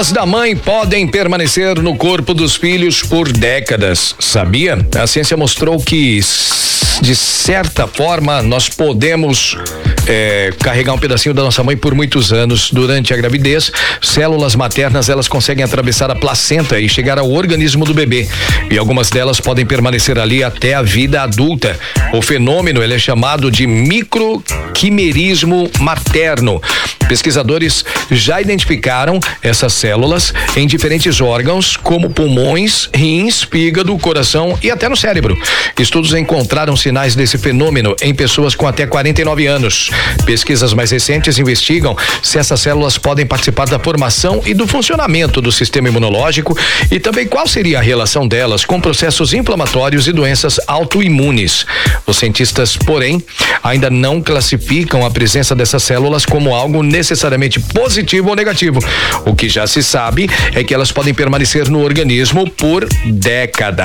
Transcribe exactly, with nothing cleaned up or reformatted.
Células da mãe podem permanecer no corpo dos filhos por décadas, sabia? A ciência mostrou que, de certa forma, nós podemos é, carregar um pedacinho da nossa mãe por muitos anos. Durante a gravidez, células maternas, elas conseguem atravessar a placenta e chegar ao organismo do bebê. E algumas delas podem permanecer ali até a vida adulta. O fenômeno, ele é chamado de microquimerismo materno. Pesquisadores já identificaram essas células em diferentes órgãos, como pulmões, rins, fígado, coração e até no cérebro. Estudos encontraram sinais desse fenômeno em pessoas com até quarenta e nove anos. Pesquisas mais recentes investigam se essas células podem participar da formação e do funcionamento do sistema imunológico e também qual seria a relação delas com processos inflamatórios e doenças autoimunes. Os cientistas, porém, ainda não classificam a presença dessas células como algo necessariamente positivo ou negativo. O que já se sabe é que elas podem permanecer no organismo por décadas.